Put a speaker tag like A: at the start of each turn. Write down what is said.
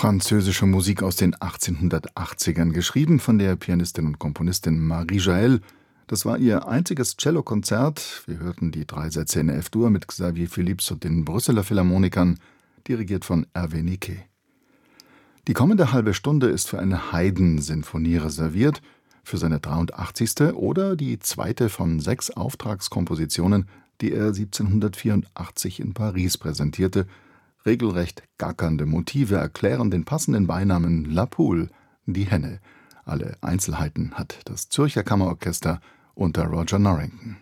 A: Französische Musik aus den 1880ern, geschrieben von der Pianistin und Komponistin Marie Jaël. Das war ihr einziges Cellokonzert. Wir hörten die 3 Sätze in F-Dur mit Xavier Philips und den Brüsseler Philharmonikern, dirigiert von Hervé Niquet. Die kommende halbe Stunde ist für eine Haydn-Sinfonie reserviert, für seine 83. oder die zweite von 6 Auftragskompositionen, die er 1784 in Paris präsentierte. Regelrecht gackernde Motive erklären den passenden Beinamen La Poule, die Henne. Alle Einzelheiten hat das Zürcher Kammerorchester unter Roger Norrington.